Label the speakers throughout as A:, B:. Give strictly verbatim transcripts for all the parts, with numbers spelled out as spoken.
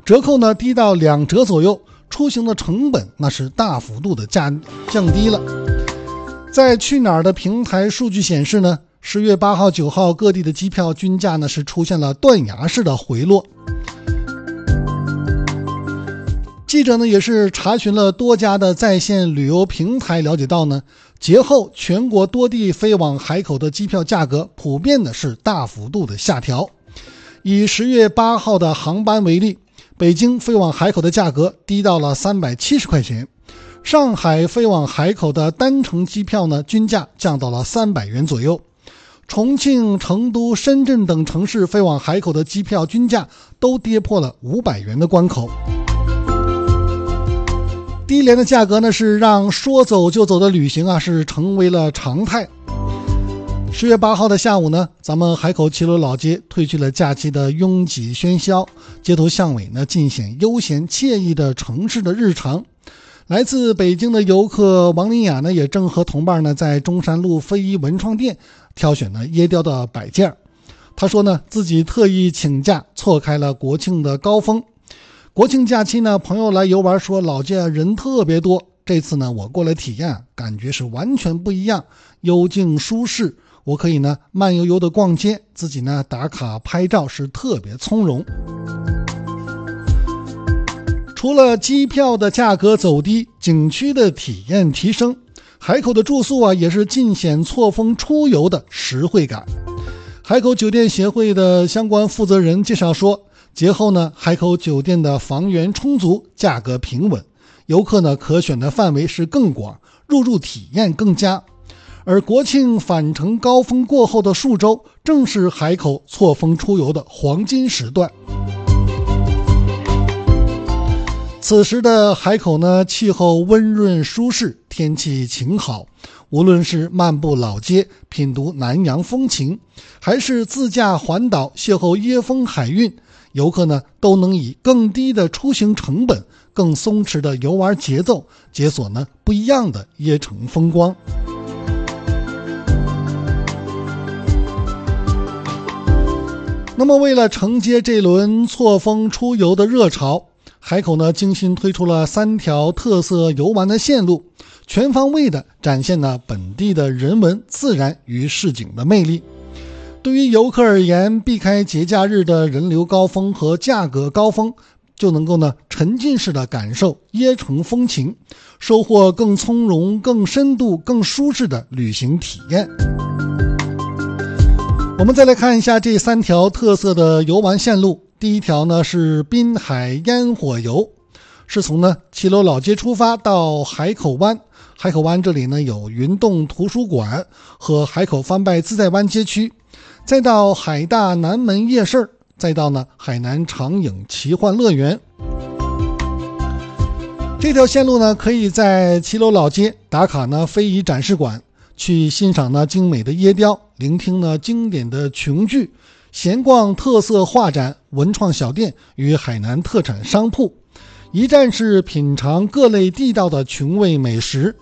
A: 折扣呢低到两折左右，出行的成本那是大幅度的降降低了。在去哪儿的平台数据显示呢，十月八号、九号各地的机票均价呢是出现了断崖式的回落。记者呢也是查询了多家的在线旅游平台，了解到呢，节后全国多地飞往海口的机票价格普遍的是大幅度的下调。以十月八号的航班为例，北京飞往海口的价格低到了三百七十块钱，上海飞往海口的单程机票呢均价降到了三百元左右，重庆、成都、深圳等城市飞往海口的机票均价都跌破了五百元的关口。低廉的价格呢，是让说走就走的旅行啊，是成为了常态。十月八号的下午呢，咱们海口骑楼老街褪去了假期的拥挤喧嚣，街头巷尾呢尽显悠闲惬意的城市的日常。来自北京的游客王林雅呢，也正和同伴呢在中山路非遗文创店挑选了椰雕的摆件。他说呢，自己特意请假错开了国庆的高峰。国庆假期呢，朋友来游玩说老街人特别多，这次呢我过来体验，感觉是完全不一样，幽静舒适，我可以呢慢悠悠的逛街，自己呢打卡拍照是特别从容。除了机票的价格走低，景区的体验提升，海口的住宿啊也是尽显错峰出游的实惠感。海口酒店协会的相关负责人介绍说，节后呢，海口酒店的房源充足，价格平稳，游客呢可选的范围是更广，入住体验更佳。而国庆返程高峰过后的数周，正是海口错峰出游的黄金时段。此时的海口呢，气候温润舒适，天气晴好，无论是漫步老街品读南洋风情，还是自驾环岛邂逅椰风海韵，游客呢都能以更低的出行成本、更松弛的游玩节奏，解锁呢不一样的椰城风光。那么为了承接这轮错峰出游的热潮，海口呢精心推出了三条特色游玩的线路，全方位的展现了本地的人文、自然与市井的魅力。对于游客而言，避开节假日的人流高峰和价格高峰，就能够呢沉浸式的感受椰城风情，收获更从容、更深度、更舒适的旅行体验。我们再来看一下这三条特色的游玩线路。第一条呢是滨海烟火游，是从呢骑楼老街出发到海口湾。海口湾这里呢有云洞图书馆和海口番拜自在湾街区，再到海大南门夜市，再到呢海南长影奇幻乐园。这条线路呢可以在骑楼老街打卡呢非遗展示馆，去欣赏呢精美的椰雕，聆听呢经典的琼剧，闲逛特色画展、文创小店与海南特产商铺，一站式品尝各类地道的琼味美食。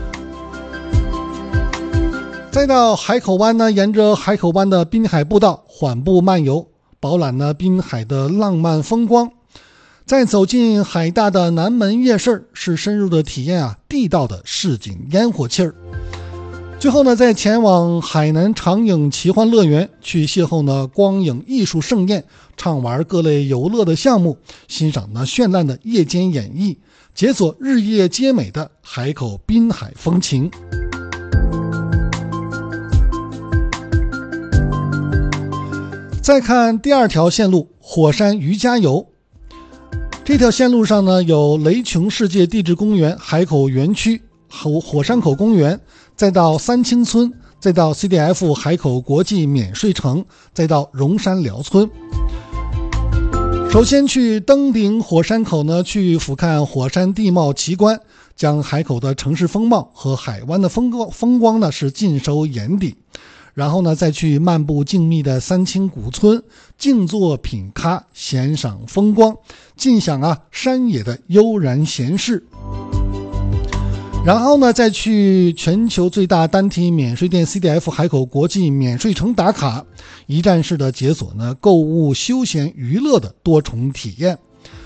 A: 再到海口湾呢，沿着海口湾的滨海步道缓步漫游，饱览呢滨海的浪漫风光。再走进海大的南门夜市，是深入的体验啊地道的市井烟火气儿。最后呢，再前往海南长影奇幻乐园，去邂逅呢光影艺术盛宴，畅玩各类游乐的项目，欣赏呢绚烂的夜间演绎，解锁日夜皆美的海口滨海风情。再看第二条线路，火山渔家游。这条线路上呢，有雷琼世界地质公园海口园区、火火山口公园，再到三清村，再到 C D F 海口国际免税城，再到荣山寮村。首先去登顶火山口呢，去俯瞰火山地貌奇观，将海口的城市风貌和海湾的风光风光呢是尽收眼底。然后呢，再去漫步静谧的三清古村，静坐品咖，闲赏风光，尽享啊山野的悠然闲适。然后呢，再去全球最大单体免税店 C D F 海口国际免税城打卡，一站式的解锁呢购物、休闲、娱乐的多重体验。